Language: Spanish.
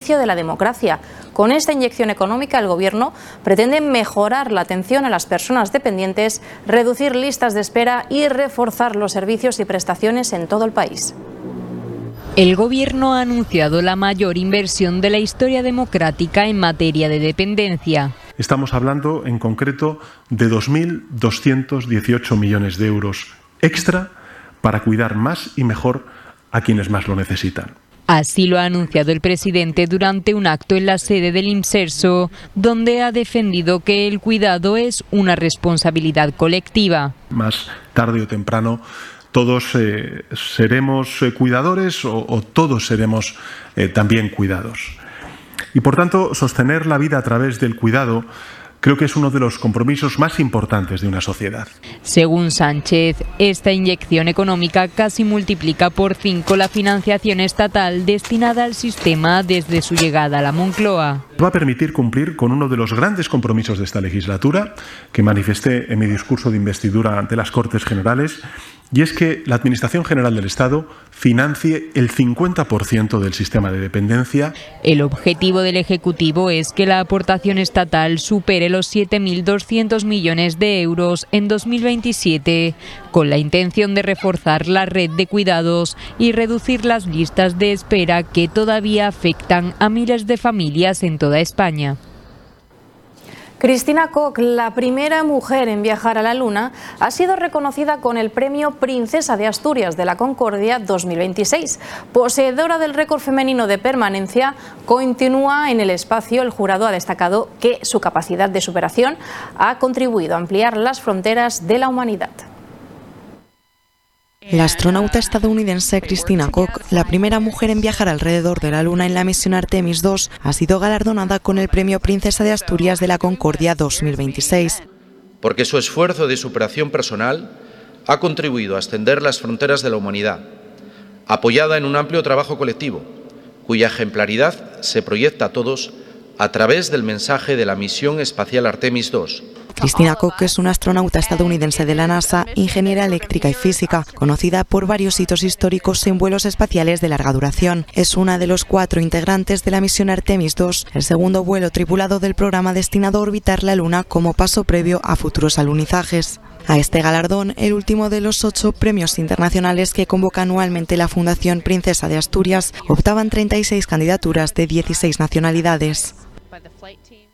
servicio de la democracia. Con esta inyección económica, el Gobierno pretende mejorar la atención a las personas dependientes, reducir listas de espera y reforzar los servicios y prestaciones en todo el país. El Gobierno ha anunciado la mayor inversión de la historia democrática en materia de dependencia. Estamos hablando en concreto de 2.218 millones de euros extra para cuidar más y mejor a quienes más lo necesitan. Así lo ha anunciado el presidente durante un acto en la sede del Imserso, donde ha defendido que el cuidado es una responsabilidad colectiva. Más tarde o temprano todos seremos cuidadores o todos seremos también cuidados. Y por tanto, sostener la vida a través del cuidado creo que es uno de los compromisos más importantes de una sociedad. Según Sánchez, esta inyección económica casi multiplica por 5 la financiación estatal destinada al sistema desde su llegada a la Moncloa. Va a permitir cumplir con uno de los grandes compromisos de esta legislatura, que manifesté en mi discurso de investidura ante las Cortes Generales, y es que la Administración General del Estado financie el 50% del sistema de dependencia. El objetivo del Ejecutivo es que la aportación estatal supere los 7.200 millones de euros en 2027, con la intención de reforzar la red de cuidados y reducir las listas de espera que todavía afectan a miles de familias en toda España. Cristina Koch, la primera mujer en viajar a la Luna, ha sido reconocida con el premio Princesa de Asturias de la Concordia 2026. Poseedora del récord femenino de permanencia, continúa en el espacio. El jurado ha destacado que su capacidad de superación ha contribuido a ampliar las fronteras de la humanidad. La astronauta estadounidense Cristina Koch, la primera mujer en viajar alrededor de la Luna en la misión Artemis II, ha sido galardonada con el premio Princesa de Asturias de la Concordia 2026. Porque su esfuerzo de superación personal ha contribuido a extender las fronteras de la humanidad, apoyada en un amplio trabajo colectivo, cuya ejemplaridad se proyecta a todos a través del mensaje de la misión espacial Artemis II. Cristina Koch es una astronauta estadounidense de la NASA, ingeniera eléctrica y física, conocida por varios hitos históricos en vuelos espaciales de larga duración. Es una de los 4 integrantes de la misión Artemis II, el segundo vuelo tripulado del programa destinado a orbitar la Luna como paso previo a futuros alunizajes. A este galardón, el último de los 8 premios internacionales que convoca anualmente la Fundación Princesa de Asturias, optaban 36 candidaturas de 16 nacionalidades.